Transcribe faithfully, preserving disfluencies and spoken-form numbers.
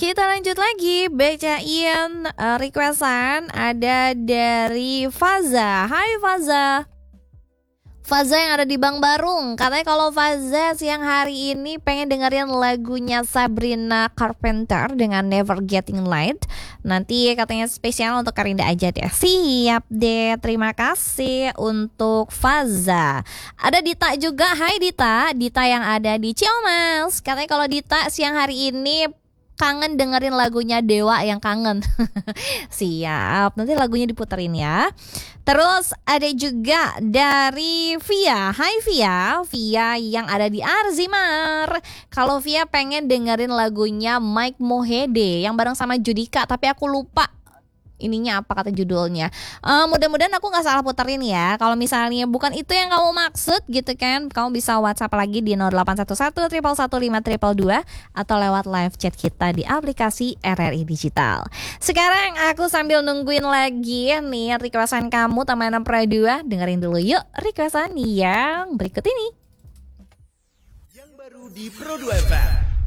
kita lanjut lagi bacain uh, requestan. Ada dari Faza. Hai Faza. Faza yang ada di Bang Barung. Katanya kalau Faza siang hari ini pengen dengerin lagunya Sabrina Carpenter dengan Never Getting Light. Nanti katanya spesial untuk Karinda aja deh. Siap deh, terima kasih untuk Faza. Ada Dita juga. Hai Dita. Dita yang ada di Ciamis. Katanya kalau Dita siang hari ini kangen dengerin lagunya Dewa yang kangen. Siap, nanti lagunya diputerin ya. Terus ada juga dari Via. Hai Via. Via yang ada di Arzimar. Kalau Via pengen dengerin lagunya Mike Mohede yang bareng sama Judika, tapi aku lupa ininya apa kata judulnya. uh, Mudah-mudahan aku gak salah puterin ya. Kalau misalnya bukan itu yang kamu maksud gitu kan, kamu bisa WhatsApp lagi di nol delapan satu satu satu satu lima dua dua atau lewat live chat kita di aplikasi R R I Digital. Sekarang aku sambil nungguin lagi nih requestan kamu teman Pro dua. Dengerin dulu yuk requestan yang berikut ini. Yang baru di Pro dua F M.